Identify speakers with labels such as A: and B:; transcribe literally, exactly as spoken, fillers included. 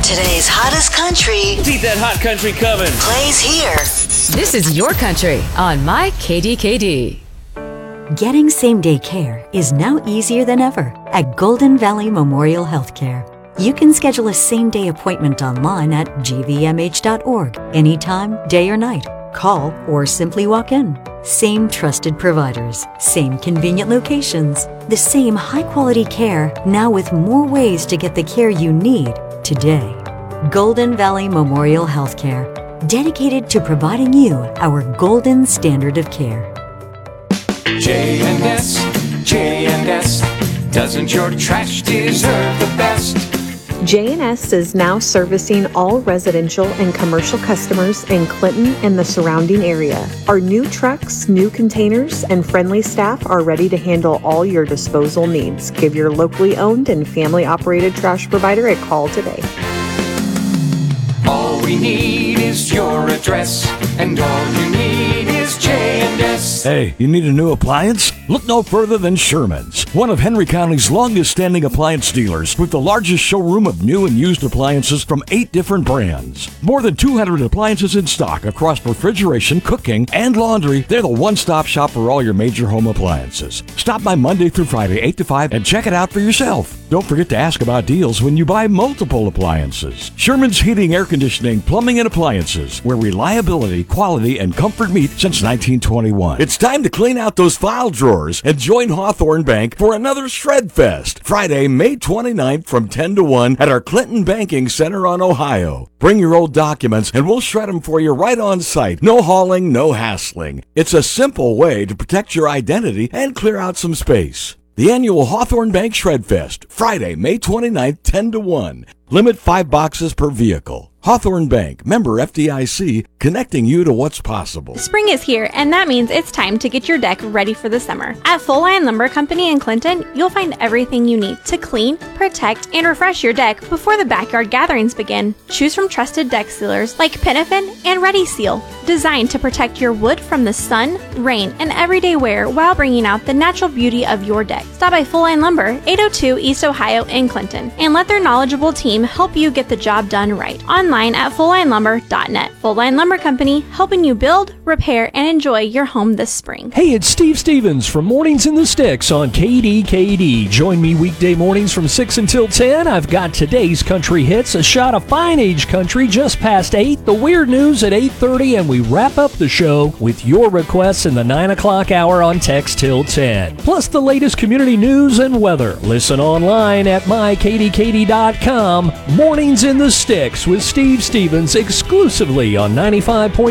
A: Today's hottest country.
B: Keep that hot country coming.
A: Plays here.
C: This is your country on My K D K D.
D: Getting same-day care is now easier than ever at Golden Valley Memorial Healthcare. You can schedule a same-day appointment online at g v m h dot org anytime, day or night. Call or simply walk in. Same trusted providers, same convenient locations, the same high-quality care, now with more ways to get the care you need today. Golden Valley Memorial Healthcare, dedicated to providing you our golden standard of care.
E: J and S, J and S, doesn't your trash deserve the best?
F: J and S is now servicing all residential and commercial customers in Clinton and the surrounding area. Our new trucks, new containers, and friendly staff are ready to handle all your disposal needs. Give your locally owned and family-operated trash provider a call today.
E: All we need is your address, and all you need is J and S.
G: Hey, you need a new appliance? Look no further than Sherman's, one of Henry County's longest-standing appliance dealers with the largest showroom of new and used appliances from eight different brands. More than two hundred appliances in stock across refrigeration, cooking, and laundry. They're the one-stop shop for all your major home appliances. Stop by Monday through Friday, eight to five, and check it out for yourself. Don't forget to ask about deals when you buy multiple appliances. Sherman's Heating, Air Conditioning, Plumbing, and Appliances, where reliability, quality, and comfort meet since nineteen twenty-one. It's time to clean out those file drawers and join Hawthorne Bank for another Shred Fest, Friday, May twenty-ninth from ten to one at our Clinton Banking Center on Ohio. Bring your old documents and we'll shred them for you right on site. No hauling, no hassling. It's a simple way to protect your identity and clear out some space. The annual Hawthorne Bank Shred Fest, Friday, May twenty-ninth, ten to one. Limit five boxes per vehicle. Hawthorne Bank, member F D I C, connecting you to what's possible.
H: Spring is here, and that means it's time to get your deck ready for the summer. At Full Line Lumber Company in Clinton, you'll find everything you need to clean, protect, and refresh your deck before the backyard gatherings begin. Choose from trusted deck sealers like Pinafin and Ready Seal, designed to protect your wood from the sun, rain, and everyday wear while bringing out the natural beauty of your deck. Stop by Full Line Lumber, eight oh two East Ohio in Clinton, and let their knowledgeable team help you get the job done right. Online at full line lumber dot net. Full Line Lumber Company, helping you build, repair, and enjoy your home this spring.
I: Hey, it's Steve Stevens from Mornings in the Sticks on K D K D. Join me weekday mornings from six until ten. I've got today's country hits, a shot of fine age country just past eight, the weird news at eight thirty, and we wrap up the show with your requests in the nine o'clock hour on Text Till ten. Plus the latest community news and weather. Listen online at my k d k d dot com. Mornings in the Sticks with Steve Stevens exclusively on ninety-five point